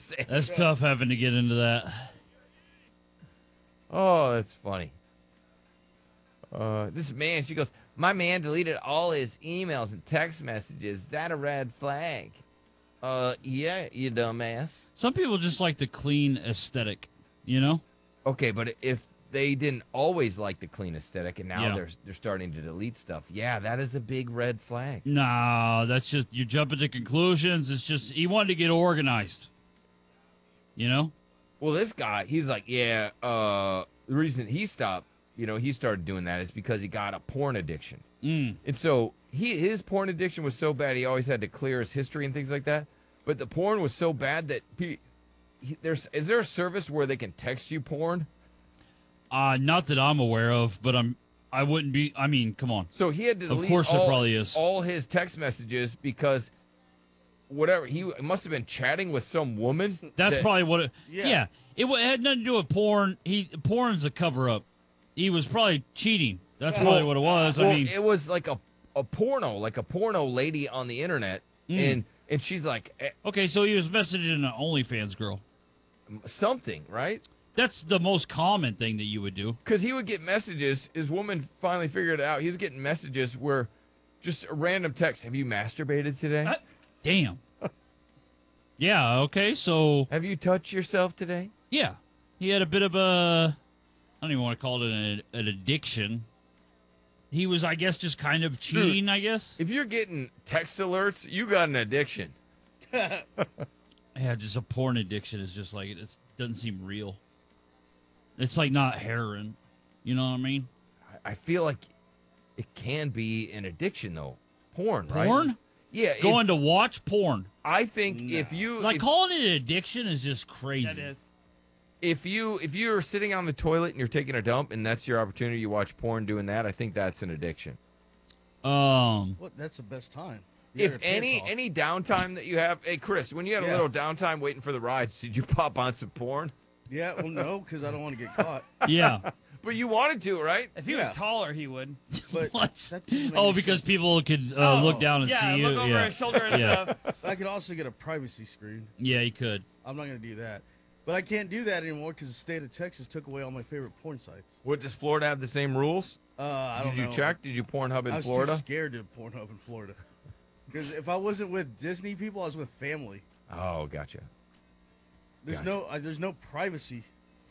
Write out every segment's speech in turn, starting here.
saying. That's tough having to get into that. Oh, that's funny. This man, she goes, my man deleted all his emails and text messages. Is that a red flag? Yeah, you dumbass. Some people just like the clean aesthetic, you know? Okay, but if they didn't always like the clean aesthetic and now Yeah. they're starting to delete stuff, yeah, that is a big red flag. No, that's just, you're jumping to conclusions. It's just, he wanted to get organized. You know? Well, this guy, he's like, yeah, the reason he stopped, he started doing that is because he got a porn addiction. Mm. And so his porn addiction was so bad, he always had to clear his history and things like that. But the porn was so bad that is there a service where they can text you porn? Not that I'm aware of, but I wouldn't be, I mean, come on. So he had to delete Of course there probably is. all his text messages because whatever, he must have been chatting with some woman. That's probably what it, Yeah. It had nothing to do with porn. Porn's a cover-up. He was probably cheating. That's probably what it was. Well, I mean, it was like a porno lady on the internet. And she's like, okay, so he was messaging an OnlyFans girl. something, right? That's the most common thing that you would do. Because he would get messages. His woman finally figured it out. He was getting messages where just a random text. Have you masturbated today? Damn. Yeah, okay, so, Have you touched yourself today? yeah. He had a bit of a, I don't even want to call it an addiction. He was, I guess, just kind of cheating, I guess. If you're getting text alerts, you got an addiction. Yeah, just a porn addiction is just like, it doesn't seem real. It's like not heroin. You know what I mean? I feel like it can be an addiction, though. Porn, right? Porn? Yeah. Going to watch porn. I think if you Like, calling it an addiction is just crazy. That is. if you're sitting on the toilet and you're taking a dump and that's your opportunity, you watch porn doing that, I think that's an addiction. What? That's the best time. You If got your pants off. any downtime that you have, hey Chris, when you had a little downtime waiting for the rides, did you pop on some porn? Yeah, well, no, because I don't want to get caught. Yeah. But you wanted to, right? If he Yeah. was taller, he would. But What? that doesn't make Oh, any because sense. people could look down and yeah, see you. look over Yeah. his shoulder and Yeah. stuff. I could also get a privacy screen. Yeah, you could. I'm not going to do that. But I can't do that anymore because the state of Texas took away all my favorite porn sites. What, does Florida have the same rules? I don't Did you know. check? Did you Pornhub in I was Florida? too scared to Pornhub in Florida. Because if I wasn't with Disney people, I was with family. Oh, gotcha. There's no privacy.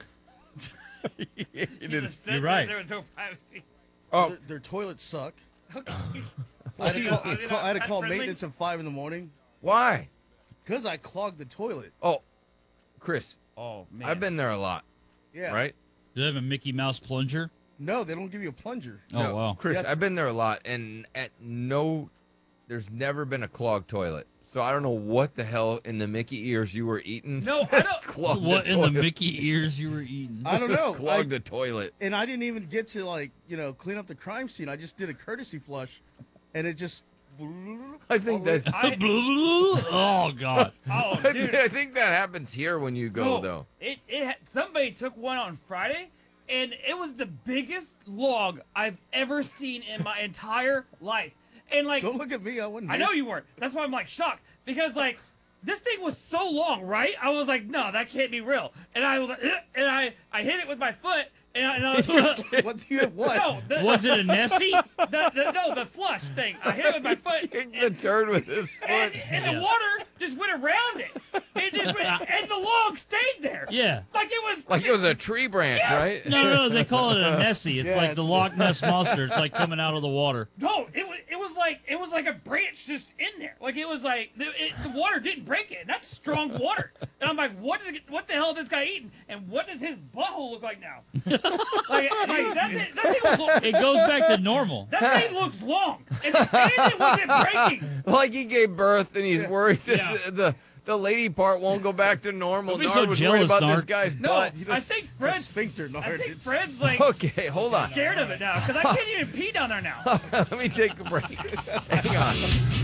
You're right. There was no privacy. Oh, Their toilets suck. Okay. I had to call, Are they I had to not call pet-friendly? maintenance at 5 in the morning why? because I clogged the toilet. Oh, Chris, Oh man. I've been there a lot, Yeah. right? Do they have a Mickey Mouse plunger? No, they don't give you a plunger. Oh, No, wow. Chris, Yeah. I've been there a lot, and there's never been a clogged toilet. So I don't know what the hell in the Mickey ears you were eating. No, I don't. Clogged What the in the toilet. Mickey ears you were eating? I don't know. Clogged the toilet. And I didn't even get to clean up the crime scene. I just did a courtesy flush, and it just. I think that Oh, God. Oh, dude. I think that happens here when you go No, though. Somebody took one on Friday, and it was the biggest log I've ever seen in my entire life. And like, Don't look at me. I wasn't. I know you weren't. That's why I'm like shocked because like this thing was so long, right? I was like, no, that can't be real. And I was like, and I hit it with my foot, and I was What do you have? What? no, Was it a Nessie? the flush thing. I hit it with my foot. Kicked the turd with his foot. And the water just went around it. It just went, and the log stayed there. Yeah. Like it was. Like it was a tree branch, right? No, they call it a Nessie. It's Yeah, like the it's- Loch Ness Monster. It's like coming out of the water. No, it was like a branch just in there. Like it was like the water didn't break it. And that's strong water. And I'm like, what the hell is this guy eating? And what does his butthole look like now? like that thing was long. It goes back to normal. That thing looks long, and it wasn't breaking. Like he gave birth and he's worried that Yeah. the lady part won't go back to normal. Don't be Nard so was jealous, worried about this Nard. guy's No, butt. I think The Fred's. sphincter, Nard. I think It's- Fred's like Okay, hold on. scared of it now because I can't even pee down there now. Let me take a break. Hang on.